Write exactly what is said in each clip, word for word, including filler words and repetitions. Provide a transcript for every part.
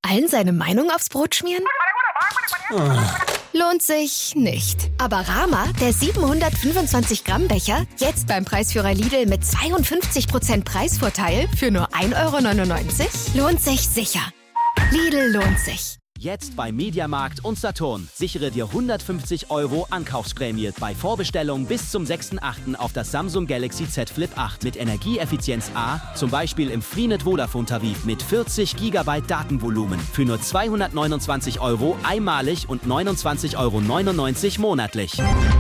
Allen seine Meinung aufs Brot schmieren? Lohnt sich nicht. Aber Rama, der siebenhundertfünfundzwanzig Gramm Becher, jetzt beim Preisführer Lidl mit zweiundfünfzig Prozent Preisvorteil für nur ein Euro neunundneunzig, lohnt sich sicher. Lidl lohnt sich. Jetzt bei Mediamarkt und Saturn. Sichere dir hundertfünfzig Euro Ankaufsprämie bei Vorbestellung bis zum sechsten achten auf das Samsung Galaxy Z Flip acht mit Energieeffizienz A, zum Beispiel im Freenet Vodafone-Tarif mit vierzig Gigabyte Datenvolumen für nur zweihundertneunundzwanzig Euro einmalig und neunundzwanzig Euro neunundneunzig monatlich.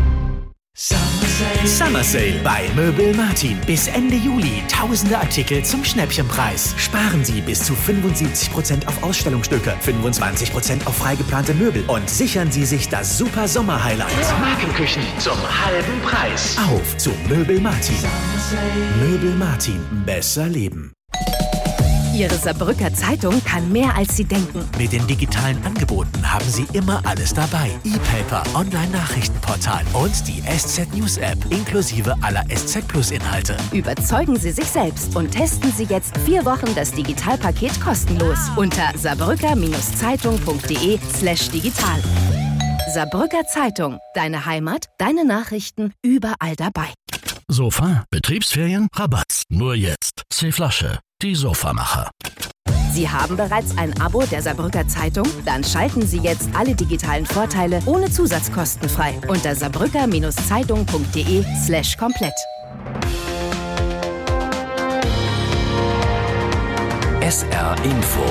Summer Sale bei Möbel Martin. Bis Ende Juli tausende Artikel zum Schnäppchenpreis. Sparen Sie bis zu fünfundsiebzig Prozent auf Ausstellungsstücke, fünfundzwanzig Prozent auf frei geplante Möbel und sichern Sie sich das super Sommer-Highlight. Markenküchen zum halben Preis. Auf zu Möbel Martin. Möbel Martin. Besser leben. Ihre Saarbrücker Zeitung kann mehr, als Sie denken. Mit den digitalen Angeboten haben Sie immer alles dabei. E-Paper, Online-Nachrichtenportal und die S Z News App inklusive aller S Z Plus Inhalte. Überzeugen Sie sich selbst und testen Sie jetzt vier Wochen das Digitalpaket kostenlos unter saarbrücker-zeitung.de slash digital. Saarbrücker Zeitung. Deine Heimat, deine Nachrichten, überall dabei. Sofa, Betriebsferien, Rabatt. Nur jetzt. C-Flasche. Die Sofamacher. Sie haben bereits ein Abo der Saarbrücker Zeitung? Dann schalten Sie jetzt alle digitalen Vorteile ohne Zusatzkosten frei unter saarbrücker-zeitung.de slash komplett. S R Info.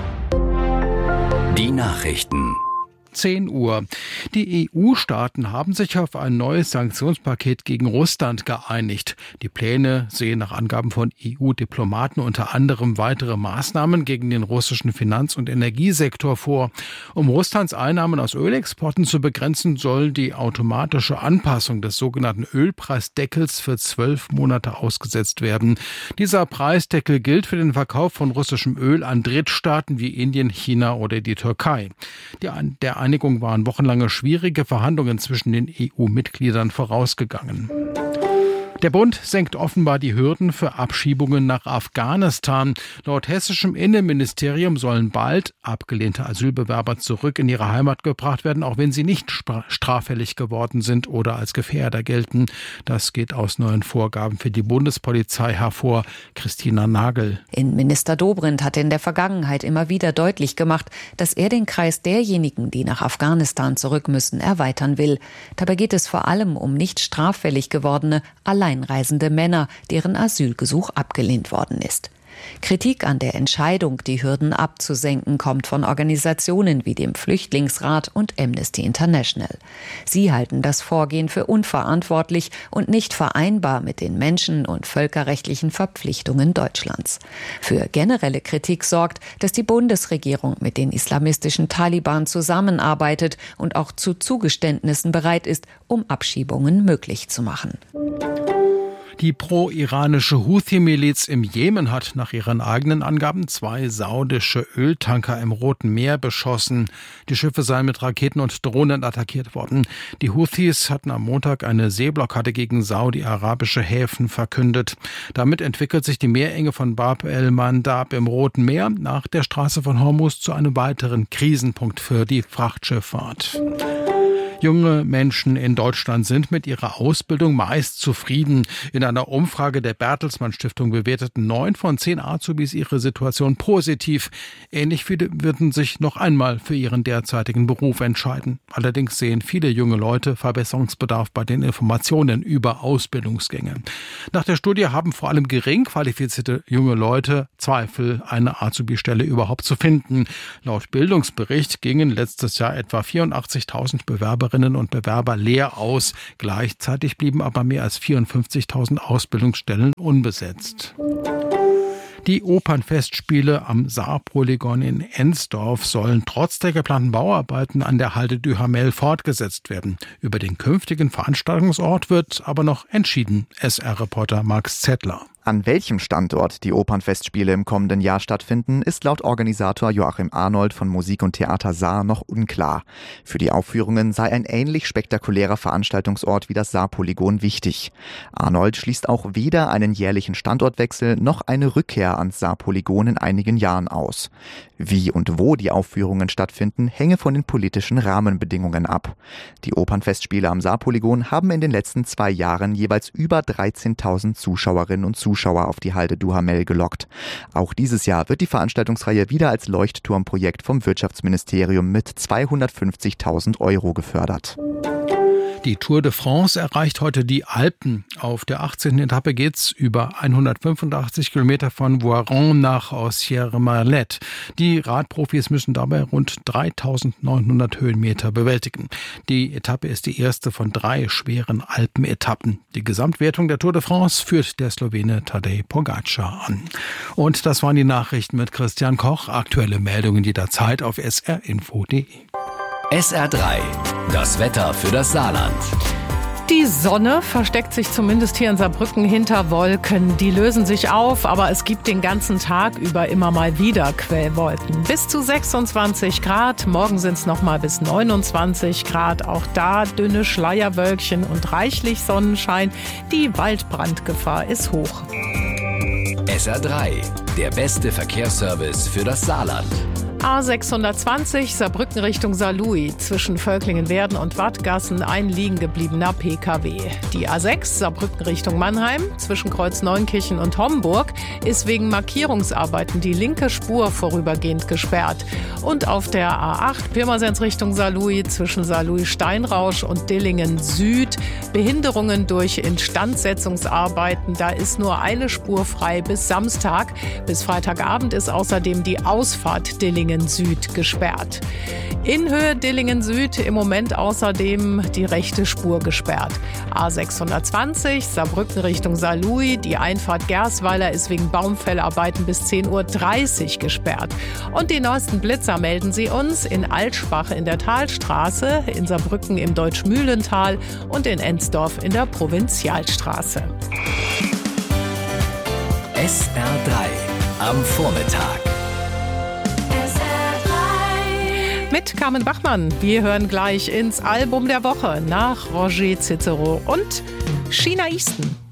Die Nachrichten. zehn Uhr. Die E U-Staaten haben sich auf ein neues Sanktionspaket gegen Russland geeinigt. Die Pläne sehen nach Angaben von E U-Diplomaten unter anderem weitere Maßnahmen gegen den russischen Finanz- und Energiesektor vor. Um Russlands Einnahmen aus Ölexporten zu begrenzen, soll die automatische Anpassung des sogenannten Ölpreisdeckels für zwölf Monate ausgesetzt werden. Dieser Preisdeckel gilt für den Verkauf von russischem Öl an Drittstaaten wie Indien, China oder die Türkei. Die, der Einigung waren wochenlange schwierige Verhandlungen zwischen den E U-Mitgliedern vorausgegangen. Der Bund senkt offenbar die Hürden für Abschiebungen nach Afghanistan. Laut hessischem Innenministerium sollen bald abgelehnte Asylbewerber zurück in ihre Heimat gebracht werden, auch wenn sie nicht straffällig geworden sind oder als Gefährder gelten. Das geht aus neuen Vorgaben für die Bundespolizei hervor. Christina Nagel. Innenminister Dobrindt hatte in der Vergangenheit immer wieder deutlich gemacht, dass er den Kreis derjenigen, die nach Afghanistan zurück müssen, erweitern will. Dabei geht es vor allem um nicht straffällig gewordene, alleinreisende Männer, deren Asylgesuch abgelehnt worden ist. Kritik an der Entscheidung, die Hürden abzusenken, kommt von Organisationen wie dem Flüchtlingsrat und Amnesty International. Sie halten das Vorgehen für unverantwortlich und nicht vereinbar mit den menschen- und völkerrechtlichen Verpflichtungen Deutschlands. Für generelle Kritik sorgt, dass die Bundesregierung mit den islamistischen Taliban zusammenarbeitet und auch zu Zugeständnissen bereit ist, um Abschiebungen möglich zu machen. Die pro-iranische Houthi-Miliz im Jemen hat nach ihren eigenen Angaben zwei saudische Öltanker im Roten Meer beschossen. Die Schiffe seien mit Raketen und Drohnen attackiert worden. Die Houthis hatten am Montag eine Seeblockade gegen saudi-arabische Häfen verkündet. Damit entwickelt sich die Meerenge von Bab el-Mandab im Roten Meer nach der Straße von Hormuz zu einem weiteren Krisenpunkt für die Frachtschifffahrt. Junge Menschen in Deutschland sind mit ihrer Ausbildung meist zufrieden. In einer Umfrage der Bertelsmann Stiftung bewerteten neun von zehn Azubis ihre Situation positiv. Ähnlich viele würden sich noch einmal für ihren derzeitigen Beruf entscheiden. Allerdings sehen viele junge Leute Verbesserungsbedarf bei den Informationen über Ausbildungsgänge. Nach der Studie haben vor allem gering qualifizierte junge Leute Zweifel, eine Azubi-Stelle überhaupt zu finden. Laut Bildungsbericht gingen letztes Jahr etwa vierundachtzigtausend Bewerberinnen und Bewerber leer aus. Gleichzeitig blieben aber mehr als vierundfünfzigtausend Ausbildungsstellen unbesetzt. Die Opernfestspiele am Saarpolygon in Ensdorf sollen trotz der geplanten Bauarbeiten an der Halde Duhamel fortgesetzt werden. Über den künftigen Veranstaltungsort wird aber noch entschieden. S R-Reporter Max Zettler. An welchem Standort die Opernfestspiele im kommenden Jahr stattfinden, ist laut Organisator Joachim Arnold von Musik und Theater Saar noch unklar. Für die Aufführungen sei ein ähnlich spektakulärer Veranstaltungsort wie das Saarpolygon wichtig. Arnold schließt auch weder einen jährlichen Standortwechsel noch eine Rückkehr ans Saarpolygon in einigen Jahren aus. Wie und wo die Aufführungen stattfinden, hänge von den politischen Rahmenbedingungen ab. Die Opernfestspiele am Saarpolygon haben in den letzten zwei Jahren jeweils über dreizehntausend Zuschauerinnen und Zuschauer auf die Halde Duhamel gelockt. Auch dieses Jahr wird die Veranstaltungsreihe wieder als Leuchtturmprojekt vom Wirtschaftsministerium mit zweihundertfünfzigtausend Euro gefördert. Die Tour de France erreicht heute die Alpen. Auf der achtzehnten Etappe geht's über hundertfünfundachtzig Kilometer von Voiron nach Sierre-Marlet. Die Radprofis müssen dabei rund dreitausendneunhundert Höhenmeter bewältigen. Die Etappe ist die erste von drei schweren Alpenetappen. Die Gesamtwertung der Tour de France führt der Slowene Tadej Pogačar an. Und das waren die Nachrichten mit Christian Koch. Aktuelle Meldungen jederzeit auf s r info punkt d e. S R drei, das Wetter für das Saarland. Die Sonne versteckt sich zumindest hier in Saarbrücken hinter Wolken. Die lösen sich auf, aber es gibt den ganzen Tag über immer mal wieder Quellwolken. Bis zu sechsundzwanzig Grad, morgen sind es noch mal bis neunundzwanzig Grad. Auch da dünne Schleierwölkchen und reichlich Sonnenschein. Die Waldbrandgefahr ist hoch. S R drei, der beste Verkehrsservice für das Saarland. A sechshundertzwanzig Saarbrücken Richtung Saarlouis. Zwischen Völklingen-Werden und Wattgassen ein liegen gebliebener P K W. Die A sechs Saarbrücken Richtung Mannheim zwischen Kreuz Neunkirchen und Homburg ist wegen Markierungsarbeiten die linke Spur vorübergehend gesperrt. Und auf der A acht Pirmasens Richtung Saarlouis zwischen Saarlouis-Steinrausch und Dillingen Süd Behinderungen durch Instandsetzungsarbeiten. Da ist nur eine Spur frei bis Samstag. Bis Freitagabend ist außerdem die Ausfahrt Dillingen Süd gesperrt. In Höhe Dillingen Süd im Moment außerdem die rechte Spur gesperrt. A sechshundertzwanzig Saarbrücken Richtung Saarlouis. Die Einfahrt Gersweiler ist wegen Baumfellarbeiten bis zehn Uhr dreißig gesperrt. Und die neuesten Blitzer melden sie uns in Altschbach in der Talstraße, in Saarbrücken im Deutschmühlental und in Ensdorf in der Provinzialstraße. S R drei am Vormittag. Mit Carmen Bachmann. Wir hören gleich ins Album der Woche nach Roger Cicero und China Easton.